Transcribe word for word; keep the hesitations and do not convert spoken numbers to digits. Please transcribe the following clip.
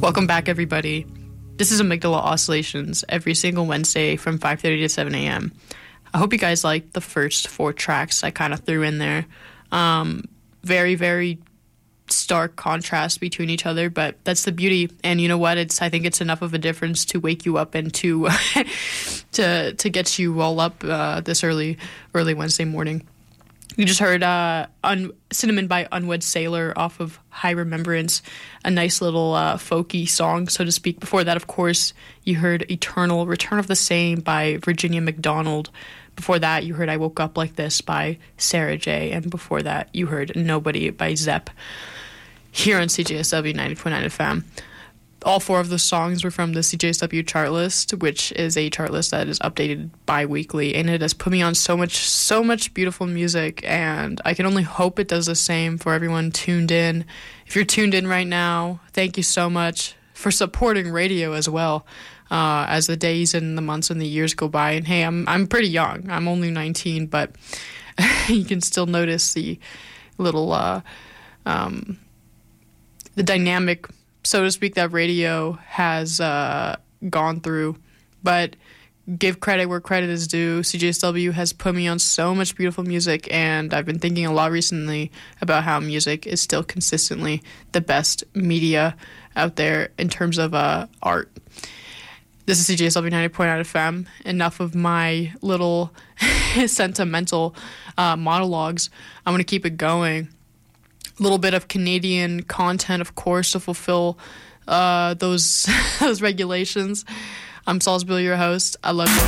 Welcome back, everybody. This is Amygdala Oscillations every single Wednesday from five thirty to seven a.m. I hope you guys liked the first four tracks I kind of threw in there. Um, very, very stark contrast between each other, but that's the beauty. And you know what? It's I think it's enough of a difference to wake you up and to to to get you all up uh, this early early Wednesday morning. You just heard uh, Un- Cinnamon by Unwed Sailor off of High Remembrance, a nice little uh, folky song, so to speak. Before that, of course, you heard Eternal, Return of the Same by Virginia McDonald. Before that, you heard I Woke Up Like This by Sarah J. And before that, you heard Nobody by Zepp here on C J S W ninety point nine F M. All four of the songs were from the C J S W chart list, which is a chart list that is updated bi-weekly, and it has put me on so much, so much beautiful music, and I can only hope it does the same for everyone tuned in. If you're tuned in right now, thank you so much for supporting radio as well, uh, as the days and the months and the years go by. And hey, I'm I'm pretty young. I'm only nineteen, but you can still notice the little, uh, um, the dynamic, so to speak, that radio has uh, gone through. But give credit where credit is due. C J S W has put me on so much beautiful music, and I've been thinking a lot recently about how music is still consistently the best media out there in terms of uh, art. This is C J S W ninety point nine F M. Enough of my little sentimental uh, monologues. I'm going to keep it going. A little bit of Canadian content, of course, to fulfill uh, those those regulations. I'm Salisbury, your host. I love you.